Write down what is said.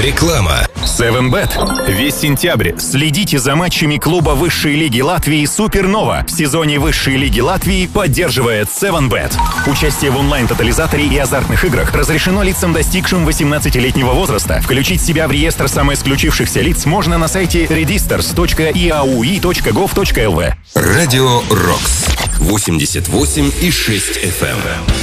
Реклама. 7bet. Весь сентябрь следите за матчами клуба высшей лиги Латвии «Супернова». В сезоне высшей лиги Латвии поддерживает 7bet. Участие в онлайн-тотализаторе и азартных играх разрешено лицам, достигшим 18-летнего возраста. Включить себя в реестр самоисключившихся лиц можно на сайте registers.iaui.gov.lv. Радио Рокс. 88,6 FM.